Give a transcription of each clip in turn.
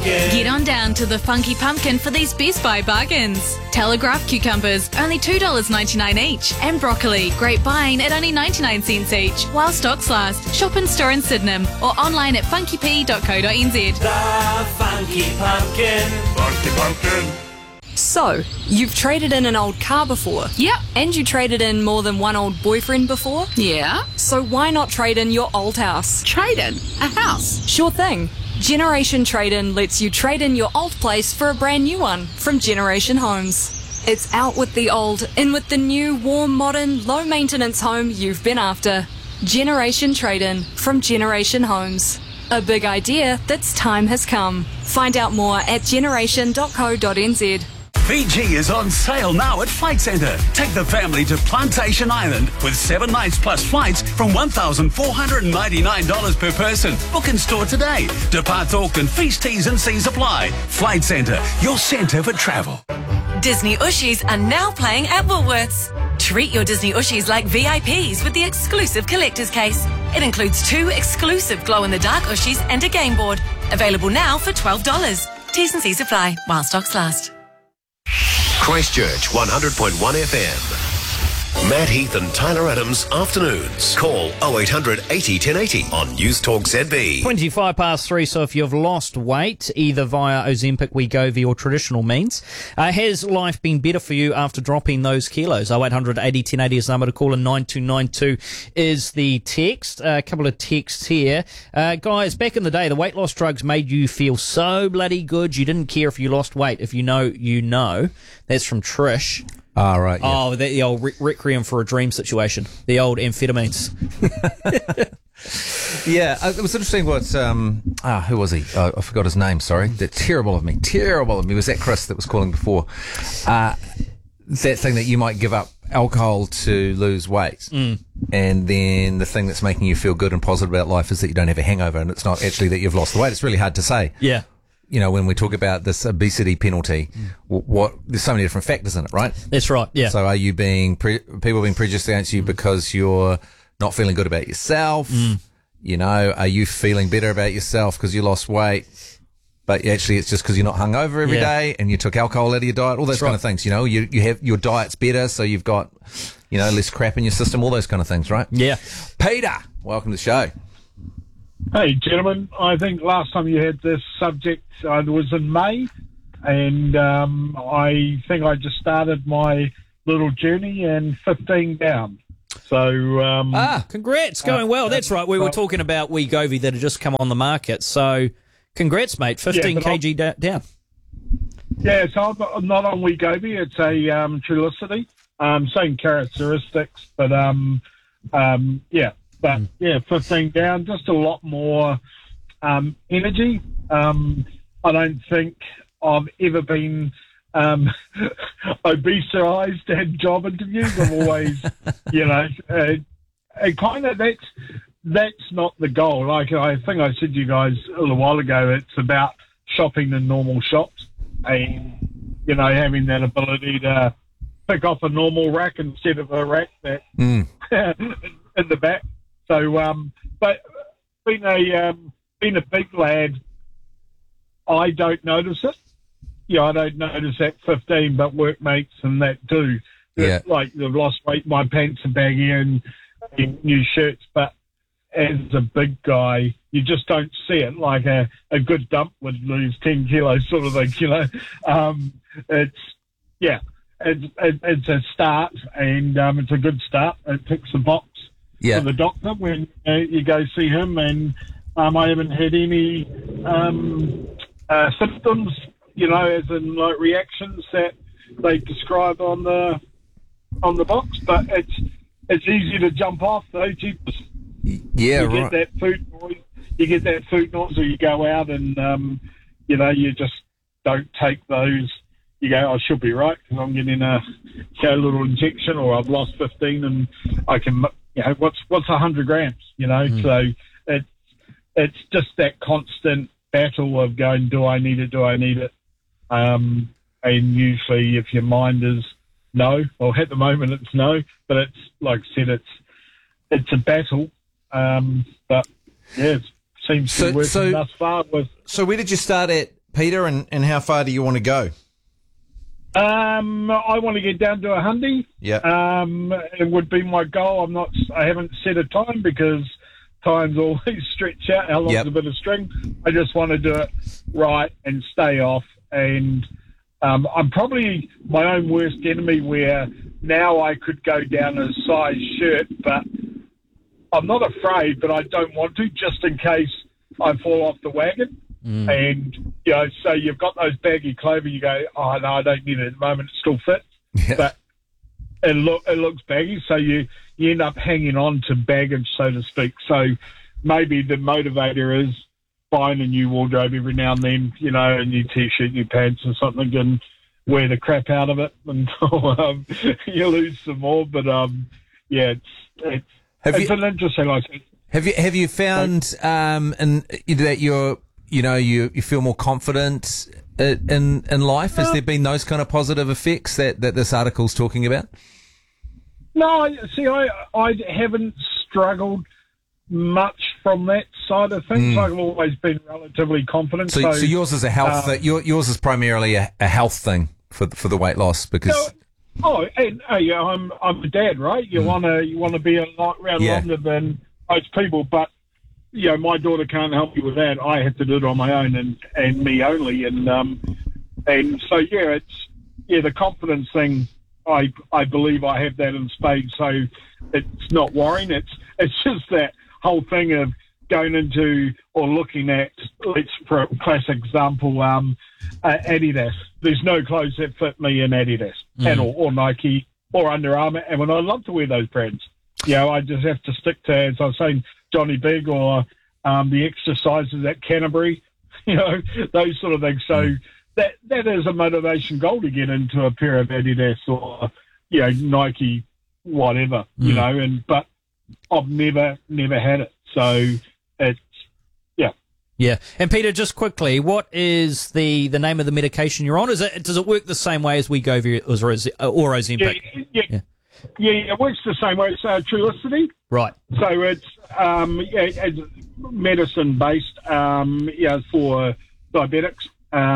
Get on down to the Funky Pumpkin for these Best Buy bargains. Telegraph cucumbers, only $2.99 each. And broccoli, great buying at only 99 cents each. While stocks last, shop in store in Sydenham or online at funkyp.co.nz. The Funky Pumpkin. Funky Pumpkin. So, you've traded in an old car before? Yep. And you traded in more than one old boyfriend before? Yeah. So why not trade in your old house? Trade in a house. Sure thing. Generation Trade-In lets you trade in your old place for a brand new one from Generation Homes. It's out with the old, in with the new, warm, modern, low-maintenance home you've been after. Generation Trade-In from Generation Homes. A big idea that's time has come. Find out more at generation.co.nz. Fiji is on sale now at Flight Centre. Take the family to Plantation Island with 7 nights plus flights from $1,499 per person. Book in store today. Departs Auckland. Feast T's and C's apply. Flight Centre, your centre for travel. Disney Ushies are now playing at Woolworths. Treat your Disney Ushies like VIPs with the exclusive collector's case. It includes 2 exclusive glow-in-the-dark Ushies and a game board. Available now for $12. T's and C's apply while stocks last. Christchurch 100.1 FM. Matt Heath and Tyler Adams, afternoons. Call 0800 80 1080 on News Talk ZB. 3, so if you've lost weight, either via Ozempic, Wegovy or traditional means, has life been better for you after dropping those kilos? 0800 80 1080 is the number to call, and 9292 is the text. A couple of texts here. Guys, back in the day, the weight loss drugs made you feel so bloody good you didn't care if you lost weight. If you know, you know. That's from Trish. Ah, right. Yeah. Oh, the old Requiem for a Dream situation. The old amphetamines. Yeah, it was interesting what, who was he? I forgot his name, sorry. Terrible of me. Was that Chris that was calling before? That thing that you might give up alcohol to lose weight. And then the thing that's making you feel good and positive about life is that you don't have a hangover, and it's not actually that you've lost the weight. It's really hard to say. Yeah. You know, when we talk about this obesity penalty, there's so many different factors in it, right? That's right, yeah. So are you people being prejudiced against you because you're not feeling good about yourself? You know, are you feeling better about yourself because you lost weight, but actually it's just because you're not hungover every day and you took alcohol out of your diet? All those kind of things, you know, you have your diet's better, so you've got, you know, less crap in your system, all those kind of things, right? Yeah. Peter, welcome to the show. Hey, gentlemen, I think last time you had this subject was in May, and I think I just started my little journey and 15 down. So, congrats, going well. That's right. We were talking about Wegovy that had just come on the market. So, congrats, mate. 15 kg down. Yeah, so I'm not on Wegovy. It's a Trulicity. Same characteristics, but yeah. But, 15 down, just a lot more energy. I don't think I've ever been obesized at job interviews. I'm always, and kind of that's not the goal. Like I think I said to you guys a little while ago, it's about shopping in normal shops and, having that ability to pick off a normal rack instead of a rack that in the back. So, but being a big lad, I don't notice it. I don't notice at 15, but workmates and that do. Yeah. Like they've lost weight, my pants are baggy and new shirts, but as a big guy, you just don't see it. Like a good dump would lose 10 kilos sort of thing, It's a start, and it's a good start. It ticks the box. Yeah. For the doctor when you go see him, and I haven't had any symptoms, as in like reactions that they describe on the box. But it's easy to jump off though. Jeepers. Yeah, you right. Get that food noise. You get that food noise, or you go out and you just don't take those. You go, I should be right because I'm getting a little injection, or I've lost 15 and I can. What's 100 grams? So it's just that constant battle of going, do I need it? Do I need it? And usually, if your mind is no, well, at the moment it's no, but it's like I said, it's a battle. But yeah, it seems to be working thus far. So where did you start at, Peter, and how far do you want to go? I want to get down to a Hyundai. Yeah. It would be my goal. I haven't set a time because times always stretch out. How long's a bit of string? I just want to do it right and stay off. And I'm probably my own worst enemy, where now I could go down a size shirt, but I'm not afraid, but I don't want to, just in case I fall off the wagon. And, so you've got those baggy clothing, you go, oh, no, I don't need it at the moment, it still fits. Yeah. But it looks baggy, so you end up hanging on to baggage, so to speak. So maybe the motivator is buying a new wardrobe every now and then, a new T-shirt, new pants or something, and wear the crap out of it until you lose some more. But, it's an interesting, I think. Have you found that you feel more confident in life? Has there been those kind of positive effects that this article's talking about? No, see, I haven't struggled much from that side of things. I've always been relatively confident. So yours is a health. Yours is primarily a health thing for the weight loss, because. I'm a dad, right? You want to be around longer than most people, but my daughter can't help me with that. I have to do it on my own and me only, and so it's the confidence thing. I believe I have that in spades, so it's not worrying. It's just that whole thing of going into or looking at, for a classic example, Adidas. There's no clothes that fit me in Adidas at all, or Nike, or Under Armour, and when I love to wear those brands, I just have to stick to, as I was saying, Johnny Big or the exercises at Canterbury, those sort of things. So that is a motivation goal to get into a pair of Adidas or Nike, whatever, but I've never had it, so it's Yeah, and Peter, just quickly, what is the name of the medication you're on? Does it work the same way as Wegovy or Ozempic? Yeah, it works the same way. It's Trulicity. Right. So it's it's medicine based. For diabetics.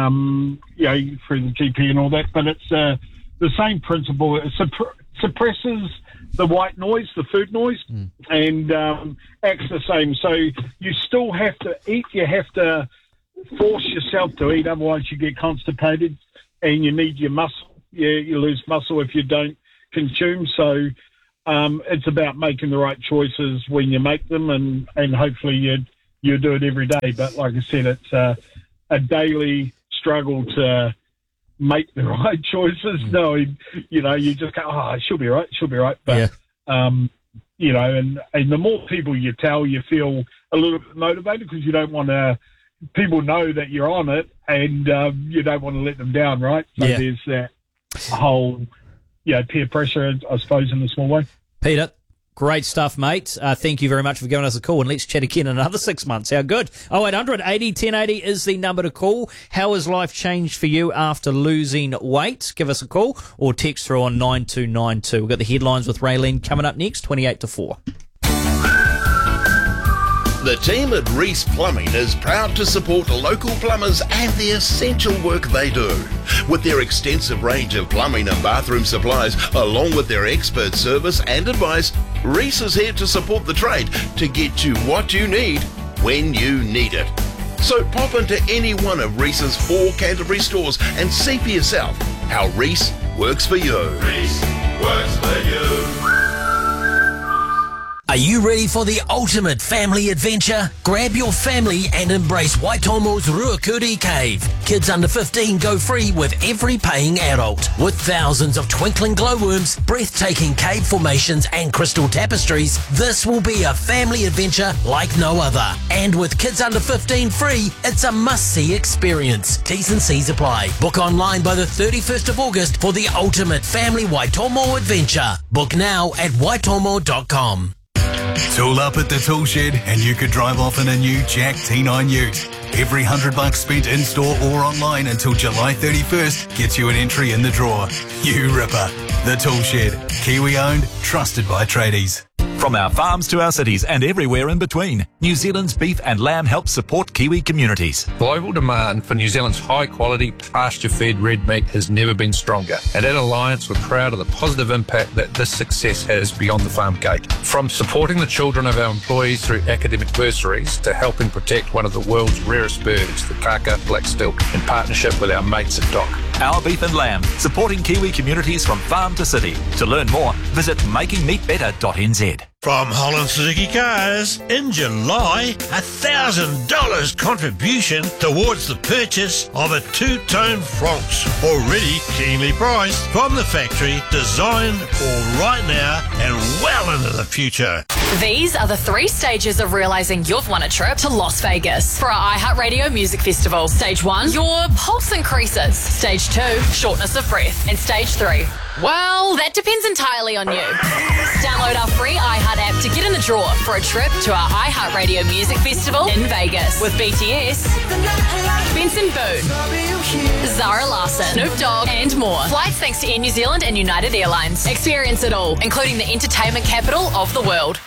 Through the GP and all that. But it's the same principle. It suppresses the white noise, the food noise, and acts the same. So you still have to eat. You have to force yourself to eat, otherwise you get constipated, and you need your muscle. You lose muscle if you don't consume. So it's about making the right choices when you make them, and hopefully you do it every day. But like I said, it's a daily struggle to make the right choices. No, you just go, she'll be right. But, and the more people you tell, you feel a little bit motivated, because you don't want to, people know that you're on it, and you don't want to let them down, right? So there's that whole, peer pressure, I suppose, in a small way. Peter, great stuff, mate. Thank you very much for giving us a call, and let's chat again in another 6 months. How good? 0800 80 1080 is the number to call. How has life changed for you after losing weight? Give us a call or text through on 9292. We've got the headlines with Raylene coming up next, 28 to 4. The team at Reese Plumbing is proud to support local plumbers and the essential work they do. With their extensive range of plumbing and bathroom supplies, along with their expert service and advice, Reese is here to support the trade to get you what you need when you need it. So pop into any one of Reese's 4 Canterbury stores and see for yourself how Reese works for you. Reese works for you. Are you ready for the ultimate family adventure? Grab your family and embrace Waitomo's Ruakuri Cave. Kids under 15 go free with every paying adult. With thousands of twinkling glowworms, breathtaking cave formations and crystal tapestries, this will be a family adventure like no other. And with kids under 15 free, it's a must-see experience. T's and C's apply. Book online by the 31st of August for the ultimate family Waitomo adventure. Book now at waitomo.com. Tool up at the tool shed and you could drive off in a new Jack T9 Ute. Every $100 spent in-store or online until July 31st gets you an entry in the draw. You ripper. The Tool Shed. Kiwi owned, trusted by tradies. From our farms to our cities and everywhere in between, New Zealand's beef and lamb helps support Kiwi communities. Global demand for New Zealand's high-quality, pasture-fed red meat has never been stronger. And at Alliance, we're proud of the positive impact that this success has beyond the farm gate. From supporting the children of our employees through academic bursaries to helping protect one of the world's rarest birds, the kaka black stilt, in partnership with our mates at DOC. Our beef and lamb, supporting Kiwi communities from farm to city. To learn more, visit makingmeatbetter.nz. From Holland Suzuki Cars, in July, $1,000 contribution towards the purchase of a two-tone Francs, already keenly priced from the factory, designed for right now and well into the future. These are the 3 stages of realising you've won a trip to Las Vegas for our iHeartRadio Music Festival. Stage 1, your pulse increases. Stage 2, shortness of breath. And Stage 3, well, that depends entirely on you. Download our free iHeart app to get in the draw for a trip to our iHeartRadio Music Festival in Vegas with BTS, Benson Boone, Zara Larsson, Snoop Dogg, and more. Flights thanks to Air New Zealand and United Airlines. Experience it all, including the entertainment capital of the world.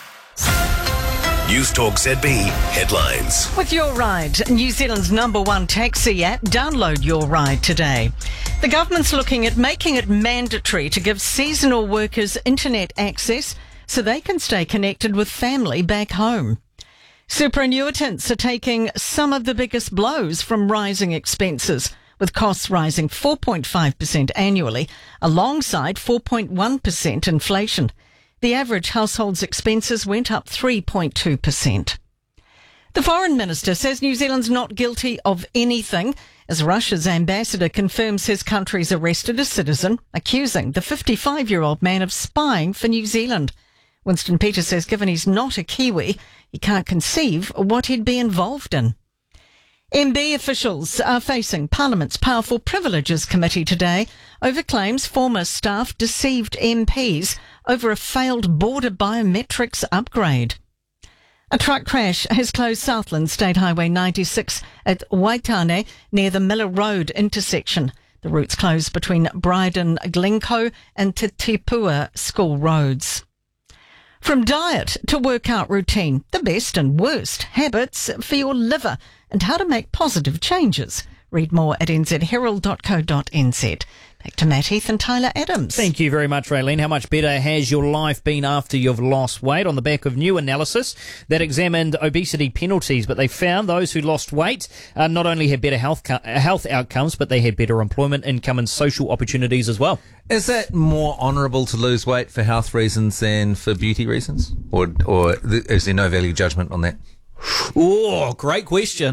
News Talk ZB headlines. With Your Ride, New Zealand's #1 taxi app, download Your Ride today. The government's looking at making it mandatory to give seasonal workers internet access so they can stay connected with family back home. Superannuitants are taking some of the biggest blows from rising expenses, with costs rising 4.5% annually, alongside 4.1% inflation. The average household's expenses went up 3.2%. The Foreign Minister says New Zealand's not guilty of anything, as Russia's ambassador confirms his country's arrested a citizen accusing the 55-year-old man of spying for New Zealand. Winston Peters says given he's not a Kiwi, he can't conceive what he'd be involved in. MB officials are facing Parliament's Powerful Privileges Committee today over claims former staff deceived MPs over a failed border biometrics upgrade. A truck crash has closed Southland State Highway 96 at Waitane near the Miller Road intersection. The route's closed between Bryden Glencoe and Te Tipua School Roads. From diet to workout routine, the best and worst habits for your liver and how to make positive changes. Read more at nzherald.co.nz. Back to Matt Heath and Tyler Adams. Thank you very much, Raylene. How much better has your life been after you've lost weight? On the back of new analysis that examined obesity penalties, but they found those who lost weight not only had better health outcomes, but they had better employment, income and social opportunities as well. Is that more honourable to lose weight for health reasons than for beauty reasons? Or is there no value judgment on that? Oh, great question.